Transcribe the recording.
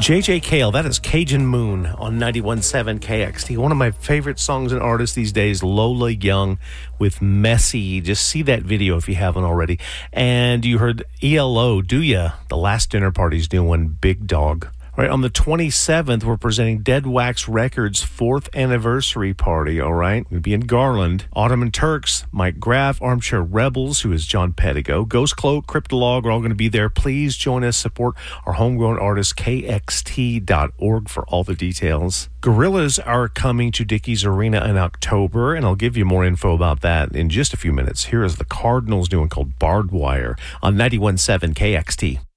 J.J. Cale, that is Cajun Moon on 91.7 KXT. One of my favorite songs and artists these days, Lola Young with Messy. Just see that video if you haven't already. And you heard ELO, Do Ya? The Last Dinner Party's doing Big Dog. All right, on the 27th, we're presenting Dead Wax Records' 4th anniversary party, all right? We'll be in Garland. Ottoman Turks, Mike Graff, Armchair Rebels, who is John Pettigo, Ghost Cloak, Cryptolog are all going to be there. Please join us, support our homegrown artist, kxt.org, for all the details. Gorillaz are coming to Dickies Arena in October, and I'll give you more info about that in just a few minutes. Here is the Cardinals doing called Barbed Wire on 91.7 KXT.